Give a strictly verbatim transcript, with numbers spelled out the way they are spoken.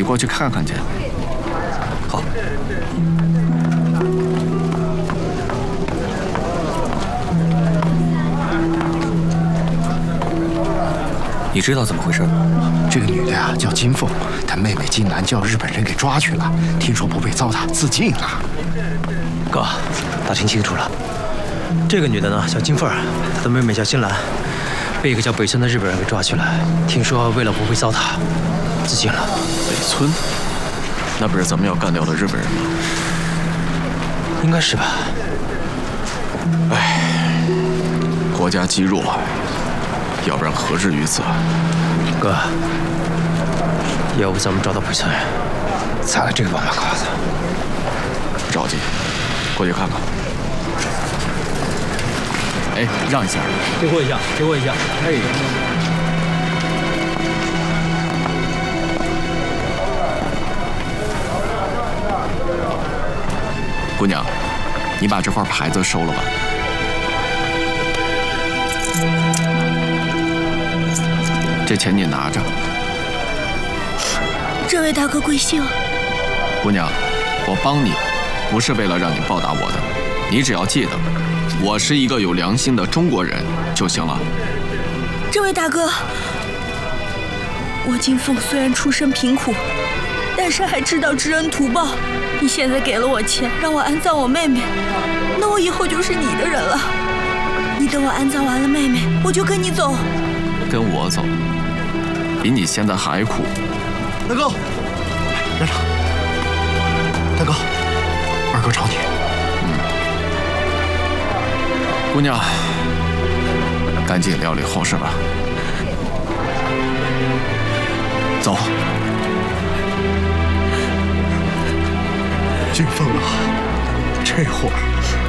过去看看去。 好。你知道怎么回事？ 这个女的呀叫金凤，她妹妹金兰叫日本人给抓去了，听说不被糟蹋，自尽了。 哥，打听清楚了，这个女的呢叫金凤儿，她的妹妹叫金兰，被一个叫北村的日本人给抓去了，听说为了不被糟蹋，自尽了。 北村？那不是咱们要干掉的日本人吗？ 应该是吧。 哎，国家积弱。 要不然何至于此？ 哥，要不咱们找到北村，砸了这个王八羔子。 不着急，过去看看。哎，让一下， 给我一下，给我一下。哎。 姑娘，你把这块牌子收了吧。 这钱你拿着。 这位大哥贵姓？ 姑娘，我帮你，不是为了让你报答我的，你只要记得，我是一个有良心的中国人就行了。 这位大哥，我金凤虽然出身贫苦，但是还知道知恩图报。你现在给了我钱，让我安葬我妹妹，那我以后就是你的人了。你等我安葬完了妹妹，我就跟你走。 跟我走？ 比你现在还苦， 大哥，让让，大哥，二哥找你。 嗯，姑娘，赶紧料理后事吧。走。 金凤啊，这会儿